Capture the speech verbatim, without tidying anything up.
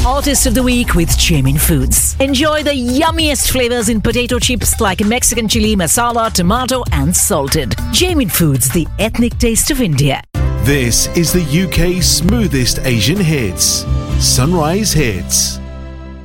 Artist of the Week with Jamin Foods. Enjoy the yummiest flavors in potato chips like Mexican chili, masala, tomato and salted. Jamin Foods, the ethnic taste of India. This is the U K's smoothest Asian hits. Sunrise Hits.